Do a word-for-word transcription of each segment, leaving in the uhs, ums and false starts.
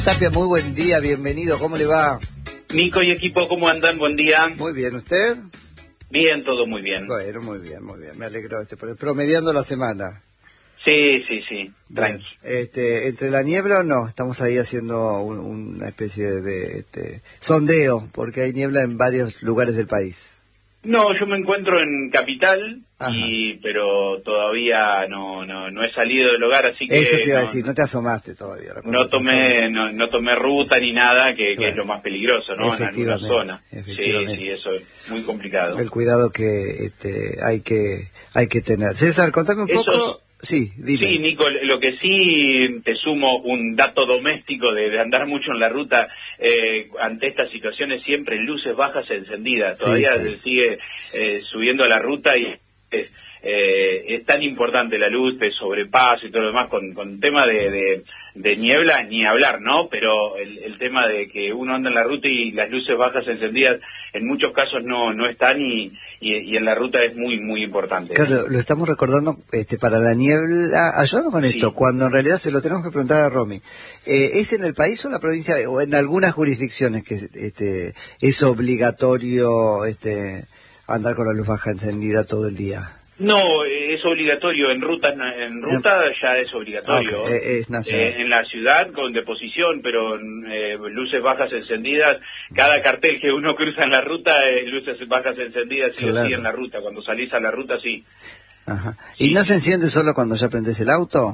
Tapia, muy buen día, bienvenido, ¿cómo le va? Nico y equipo, ¿cómo andan? Buen día. Muy bien, ¿usted? Bien, todo muy bien. Bueno, muy bien, muy bien, me alegro, este, promediando la semana. Sí, sí, sí, tranqui. Este, ¿entre la niebla o no? Estamos ahí haciendo un, una especie de, de este, sondeo, porque hay niebla en varios lugares del país. No, yo me encuentro en Capital, Ajá. y pero todavía no no no he salido del hogar, así que... Eso te iba a no, decir, no te asomaste todavía. La no tomé no, no tomé ruta ni nada, que, claro. que es lo más peligroso, ¿no? En alguna zona. Efectivamente. Sí, sí, eso es muy complicado. El cuidado que este, hay que hay que tener. César, contame un Eso poco... es... Sí, dime. Sí, Nico, lo que sí te sumo un dato doméstico de, de andar mucho en la ruta eh, ante estas situaciones, siempre luces bajas encendidas. Todavía sí, sí. sigue eh, subiendo a la ruta y es, eh, es tan importante la luz de sobrepaso y todo lo demás con, con tema de, de, de niebla, ni hablar, ¿no? Pero el, el tema de que uno anda en la ruta y las luces bajas encendidas en muchos casos no, no están y... Y, y en la ruta es muy, muy importante. Claro, lo estamos recordando este, para la niebla. Ayúdanos con esto, sí. Cuando en realidad se lo tenemos que preguntar a Romy. Eh, ¿Es en el país o en la provincia, o en algunas jurisdicciones que este, es obligatorio este, andar con la luz baja encendida todo el día? No, es obligatorio, en ruta, en ruta ya es obligatorio. Okay, es nacional. Eh, en la ciudad con deposición, pero eh, luces bajas encendidas, cada cartel que uno cruza en la ruta, eh, luces bajas encendidas sí claro. o sí en la ruta, cuando salís a la ruta sí. Ajá. ¿Y sí, no se enciende solo cuando ya prendés el auto?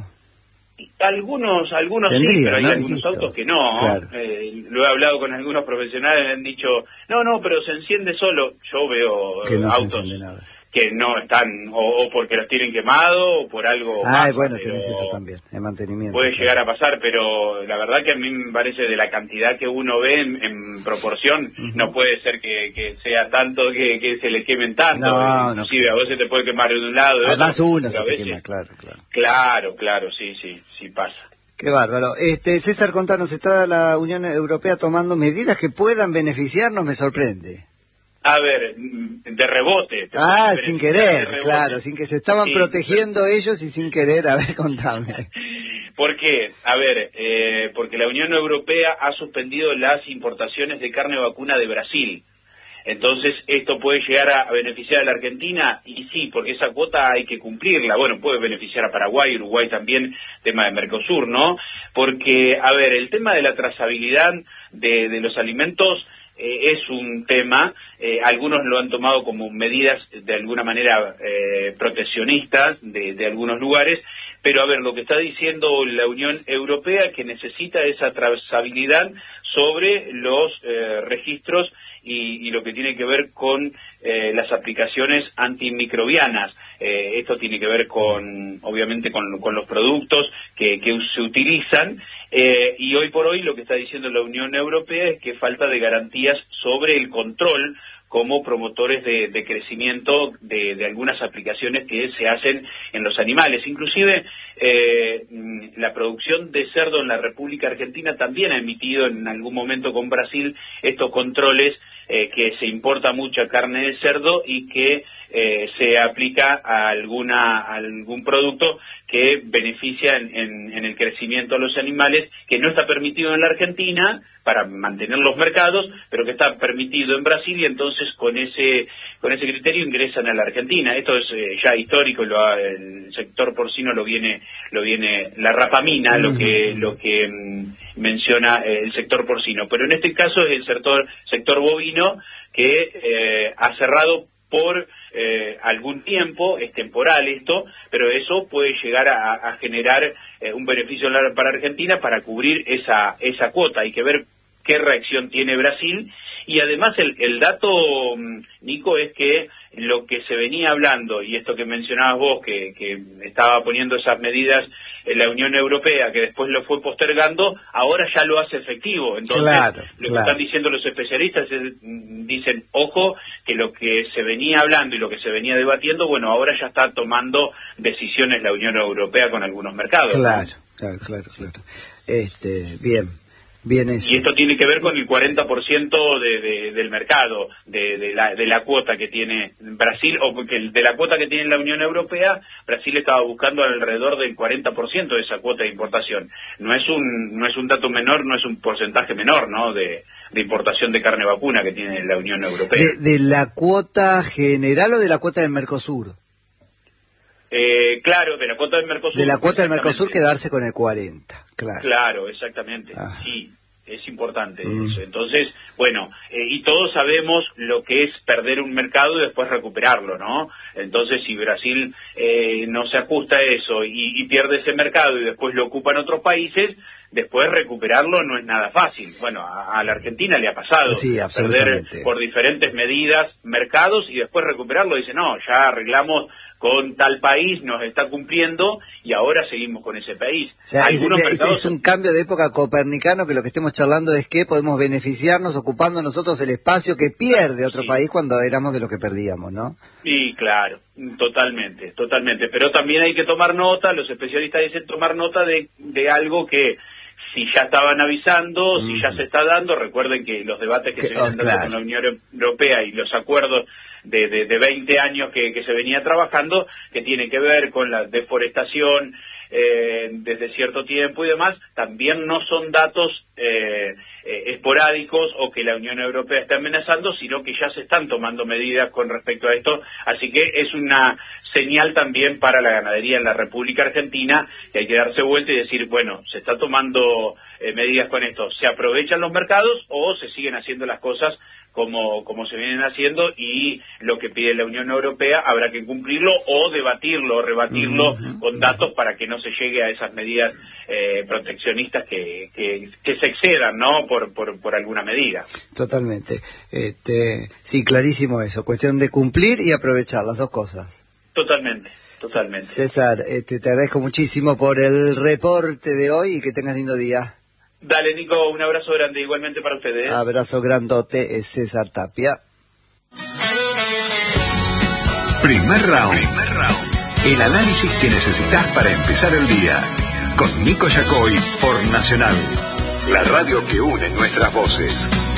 Algunos, algunos Tendría, sí, pero hay ¿no? algunos autos que no. Claro. Eh, lo he hablado con algunos profesionales, me han dicho, no, no, pero se enciende solo. Yo veo que no autos se enciende nada. que no están, o, o porque los tienen quemado, o por algo Ah, pasa, bueno, pero tenés eso también, el mantenimiento. puede claro. llegar a pasar, pero la verdad que a mí me parece de la cantidad que uno ve en, en proporción, uh-huh. no puede ser que, que sea tanto que, que se le quemen tanto. No, Inclusive no, a vos se te puede quemar de un lado. De Además otro, uno se te veces... quema, claro, claro. Claro, claro, sí, sí, sí pasa. Qué bárbaro. Este, César, contanos, ¿está la Unión Europea tomando medidas que puedan beneficiarnos? Me sorprende. A ver, de rebote. Ah, sin querer, claro, sin que se estaban sí, protegiendo pero... ellos y sin querer, a ver, contame. ¿Por qué? A ver, eh, porque la Unión Europea ha suspendido las importaciones de carne vacuna de Brasil. Entonces, ¿esto puede llegar a beneficiar a la Argentina? Y sí, porque esa cuota hay que cumplirla. Bueno, puede beneficiar a Paraguay, Uruguay también, tema de Mercosur, ¿no? Porque, a ver, el tema de la trazabilidad de, de los alimentos eh, es un tema, eh, algunos lo han tomado como medidas de alguna manera eh, proteccionistas de, de algunos lugares, pero a ver, lo que está diciendo la Unión Europea es que necesita esa trazabilidad sobre los eh, registros y, y lo que tiene que ver con eh, las aplicaciones antimicrobianas. Eh, esto tiene que ver con, obviamente, con, con los productos que, que se utilizan, eh, y hoy por hoy lo que está diciendo la Unión Europea es que falta de garantías sobre el control como promotores de, de crecimiento de, de algunas aplicaciones que se hacen en los animales. Inclusive eh, la producción de cerdo en la República Argentina también ha emitido en algún momento con Brasil estos controles, eh, que se importa mucha carne de cerdo y que eh, se aplica a alguna a algún producto que beneficia en, en, en el crecimiento de los animales, que no está permitido en la Argentina para mantener los mercados, pero que está permitido en Brasil, y entonces con ese con ese criterio ingresan a la Argentina. Esto es eh, ya histórico, lo ha, el sector porcino lo viene lo viene la rapamina, uh-huh. lo que lo que mm, menciona eh, el sector porcino, pero en este caso es el sector sector bovino que eh, ha cerrado por eh, algún tiempo, es temporal esto, pero eso puede llegar a, a generar eh, un beneficio para Argentina para cubrir esa esa cuota. Hay que ver qué reacción tiene Brasil, y además el, el dato, Nico, es que lo que se venía hablando, y esto que mencionabas vos, que, que estaba poniendo esas medidas en la Unión Europea, que después lo fue postergando, ahora ya lo hace efectivo. Entonces, claro, lo claro. que están diciendo los especialistas es, dicen, ojo, que lo que se venía hablando y lo que se venía debatiendo, bueno, ahora ya está tomando decisiones la Unión Europea con algunos mercados. Claro, ¿no? claro, claro, claro. Este, bien. Bien eso. Y esto tiene que ver con el cuarenta por ciento de, de, del mercado, de, de, la, de la cuota que tiene Brasil, o porque de la cuota que tiene la Unión Europea, Brasil estaba buscando alrededor del cuarenta por ciento de esa cuota de importación. No es un no es un dato menor, no es un porcentaje menor, ¿no?, de, de importación de carne vacuna que tiene la Unión Europea. ¿De, de la cuota general o de la cuota del Mercosur? Eh, claro, de la cuota del Mercosur. De la cuota del Mercosur quedarse con el cuarenta, claro. Claro, exactamente, ah. sí, es importante mm. eso. Entonces, bueno, eh, y todos sabemos lo que es perder un mercado y después recuperarlo, ¿no? Entonces, si Brasil eh, no se ajusta a eso y, y pierde ese mercado y después lo ocupan otros países, después recuperarlo no es nada fácil. Bueno, a, a la Argentina le ha pasado, sí, perder por diferentes medidas mercados y después recuperarlo. Dice, no, ya arreglamos con tal país, nos está cumpliendo y ahora seguimos con ese país. O sea, es, mercados... es un cambio de época copernicano, que lo que estemos charlando es que podemos beneficiarnos ocupando nosotros el espacio que pierde otro sí. país cuando éramos de los que perdíamos, ¿no? Sí, claro, totalmente, totalmente. Pero también hay que tomar nota, los especialistas dicen tomar nota de, de algo que si ya estaban avisando, mm. si ya se está dando. Recuerden que los debates que, que se vienen oh, dando claro. con la Unión Europea y los acuerdos de, de, de veinte años que, que se venía trabajando, que tiene que ver con la deforestación eh, desde cierto tiempo y demás, también no son datos eh, eh, esporádicos o que la Unión Europea está amenazando, sino que ya se están tomando medidas con respecto a esto. Así que es una señal también para la ganadería en la República Argentina, que hay que darse vuelta y decir, bueno, se está tomando eh, medidas con esto. ¿Se aprovechan los mercados o se siguen haciendo las cosas como, como se vienen haciendo, y lo que pide la Unión Europea habrá que cumplirlo o debatirlo o rebatirlo uh-huh. con datos para que no se llegue a esas medidas eh, proteccionistas que, que, que se excedan, ¿no?, por, por, por alguna medida. Totalmente. Este, sí, clarísimo eso. Cuestión de cumplir y aprovechar las dos cosas. Totalmente, totalmente. César, este, te agradezco muchísimo por el reporte de hoy y que tengas lindo día. Dale, Nico, un abrazo grande, igualmente para ustedes. Abrazo grandote, es César Tapia. Primer round. Primer round. El análisis que necesitas para empezar el día. Con Nico Yacoy por Nacional. La radio que une nuestras voces.